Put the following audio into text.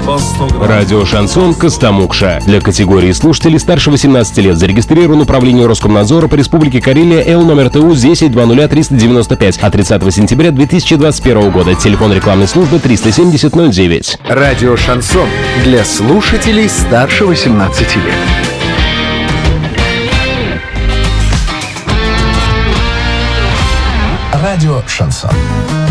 по 100 грамм. Радио «Шансон» Костомукша. Для категории слушателей старше 18 лет зарегистрирован управление Роскомнадзора по Республике Карелия Л номер ТУ 10-20395 от 30 сентября 2021 года. Телефон рекламной службы 370-09. Радио «Шансон» для слушателей старше 18 лет. Радио «Шансон».